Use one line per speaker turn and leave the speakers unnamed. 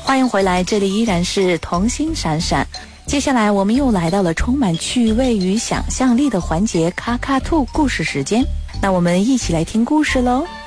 欢迎回来，这里依然是童心闪闪。接下来我们又来到了充满趣味与想象力的环节，卡卡兔故事时间。那我们一起来听故事喽。